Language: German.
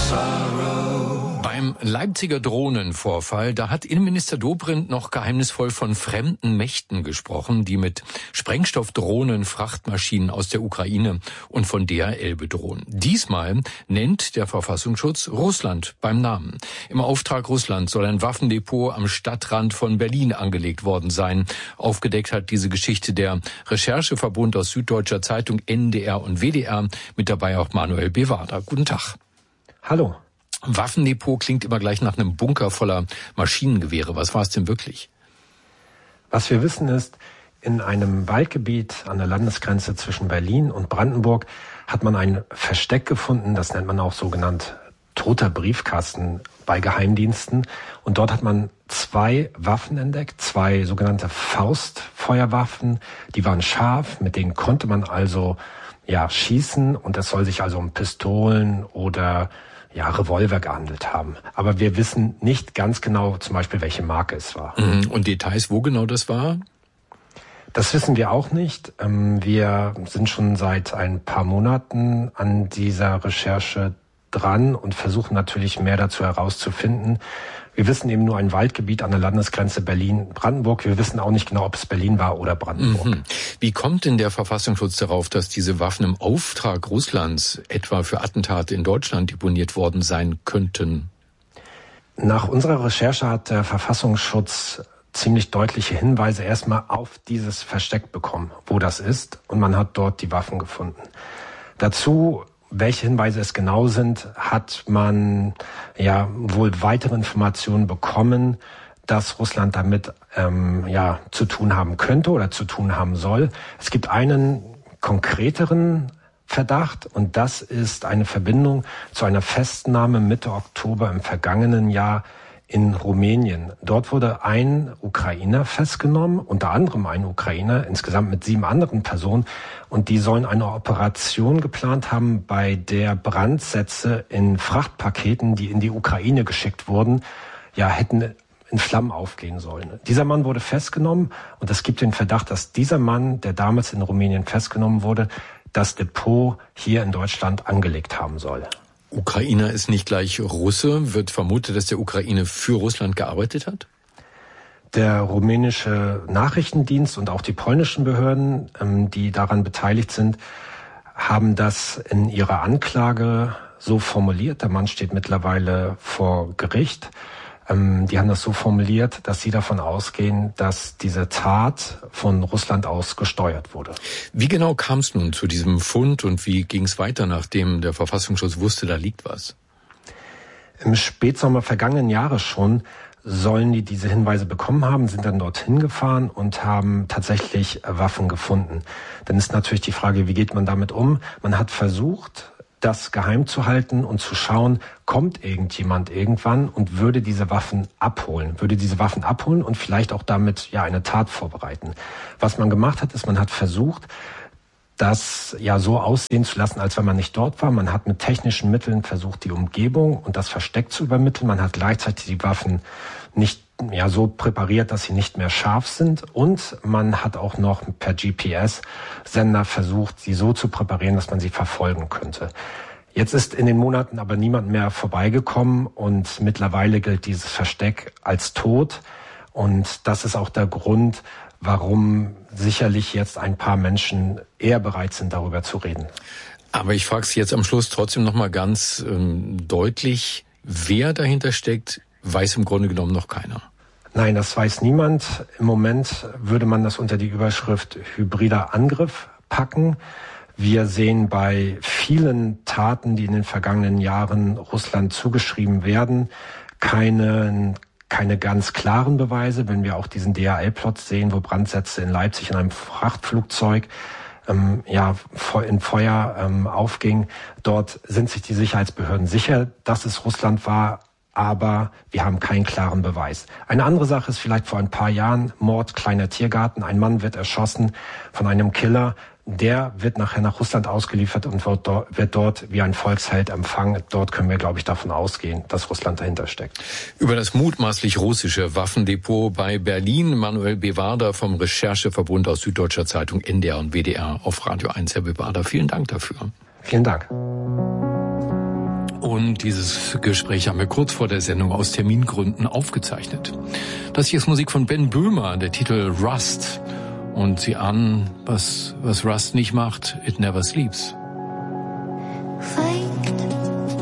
Beim Leipziger Drohnenvorfall, da hat Innenminister Dobrindt noch geheimnisvoll von fremden Mächten gesprochen, die mit Sprengstoffdrohnen Frachtmaschinen aus der Ukraine und von DHL bedrohen. Diesmal nennt der Verfassungsschutz Russland beim Namen. Im Auftrag Russlands soll ein Waffendepot am Stadtrand von Berlin angelegt worden sein. Aufgedeckt hat diese Geschichte der Rechercheverbund aus Süddeutscher Zeitung, NDR und WDR. Mit dabei auch Manuel Bewader. Guten Tag. Hallo. Waffendepot klingt immer gleich nach einem Bunker voller Maschinengewehre. Was war es denn wirklich? Was wir wissen ist, in einem Waldgebiet an der Landesgrenze zwischen Berlin und Brandenburg hat man ein Versteck gefunden, das nennt man auch sogenannt toter Briefkasten bei Geheimdiensten. Und dort hat man 2 Waffen entdeckt, 2 sogenannte Faustfeuerwaffen. Die waren scharf, mit denen konnte man also schießen, und es soll sich also um Pistolen oder Revolver gehandelt haben. Aber wir wissen nicht ganz genau, zum Beispiel, welche Marke es war. Und Details, wo genau das war? Das wissen wir auch nicht. Wir sind schon seit ein paar Monaten an dieser Recherche dran und versuchen natürlich mehr dazu herauszufinden. Wir wissen eben nur ein Waldgebiet an der Landesgrenze Berlin-Brandenburg. Wir wissen auch nicht genau, ob es Berlin war oder Brandenburg. Wie kommt denn der Verfassungsschutz darauf, dass diese Waffen im Auftrag Russlands etwa für Attentate in Deutschland deponiert worden sein könnten? Nach unserer Recherche hat der Verfassungsschutz ziemlich deutliche Hinweise erstmal auf dieses Versteck bekommen, wo das ist, und man hat dort die Waffen gefunden. Dazu, welche Hinweise es genau sind, hat man wohl weitere Informationen bekommen, dass Russland damit zu tun haben könnte oder zu tun haben soll. Es gibt einen konkreteren Verdacht, und das ist eine Verbindung zu einer Festnahme Mitte Oktober im vergangenen Jahr in Rumänien. Dort wurde ein Ukrainer festgenommen, unter anderem ein Ukrainer, insgesamt mit 7 anderen Personen. Und die sollen eine Operation geplant haben, bei der Brandsätze in Frachtpaketen, die in die Ukraine geschickt wurden, hätten in Flammen aufgehen sollen. Dieser Mann wurde festgenommen, und es gibt den Verdacht, dass dieser Mann, der damals in Rumänien festgenommen wurde, das Depot hier in Deutschland angelegt haben soll. Ukrainer ist nicht gleich Russe. Wird vermutet, dass der Ukraine für Russland gearbeitet hat? Der rumänische Nachrichtendienst und auch die polnischen Behörden, die daran beteiligt sind, haben das in ihrer Anklage so formuliert. Der Mann steht mittlerweile vor Gericht. Die haben das so formuliert, dass sie davon ausgehen, dass diese Tat von Russland aus gesteuert wurde. Wie genau kam es nun zu diesem Fund, und wie ging es weiter, nachdem der Verfassungsschutz wusste, da liegt was? Im Spätsommer vergangenen Jahres schon sollen die diese Hinweise bekommen haben, sind dann dorthin gefahren und haben tatsächlich Waffen gefunden. Dann ist natürlich die Frage, wie geht man damit um? Man hat versucht, das geheim zu halten und zu schauen, kommt irgendjemand irgendwann und würde diese Waffen abholen und vielleicht auch damit eine Tat vorbereiten. Was man gemacht hat, ist, man hat versucht, das so aussehen zu lassen, als wenn man nicht dort war. Man hat mit technischen Mitteln versucht, die Umgebung und das Versteck zu übermitteln. Man hat gleichzeitig die Waffen nicht so präpariert, dass sie nicht mehr scharf sind, und man hat auch noch per GPS-Sender versucht, sie so zu präparieren, dass man sie verfolgen könnte. Jetzt ist in den Monaten aber niemand mehr vorbeigekommen, und mittlerweile gilt dieses Versteck als tot, und das ist auch der Grund, warum sicherlich jetzt ein paar Menschen eher bereit sind, darüber zu reden. Aber ich frage Sie jetzt am Schluss trotzdem noch mal ganz deutlich, wer dahinter steckt, weiß im Grunde genommen noch keiner. Nein, das weiß niemand. Im Moment würde man das unter die Überschrift hybrider Angriff packen. Wir sehen bei vielen Taten, die in den vergangenen Jahren Russland zugeschrieben werden, keine ganz klaren Beweise. Wenn wir auch diesen DHL-Plot sehen, wo Brandsätze in Leipzig in einem Frachtflugzeug in Feuer aufging, dort sind sich die Sicherheitsbehörden sicher, dass es Russland war, aber wir haben keinen klaren Beweis. Eine andere Sache ist vielleicht vor ein paar Jahren Mord, kleiner Tiergarten. Ein Mann wird erschossen von einem Killer. Der wird nachher nach Russland ausgeliefert und wird dort wie ein Volksheld empfangen. Dort können wir, glaube ich, davon ausgehen, dass Russland dahinter steckt. Über das mutmaßlich russische Waffendepot bei Berlin, Manuel Bewader vom Rechercheverbund aus Süddeutscher Zeitung, NDR und WDR auf Radio 1. Herr Bewader, vielen Dank dafür. Vielen Dank. Und dieses Gespräch haben wir kurz vor der Sendung aus Termingründen aufgezeichnet. Das hier ist Musik von Ben Böhmer, der Titel Rust. Und Sie ahnen, was Rust nicht macht, it never sleeps.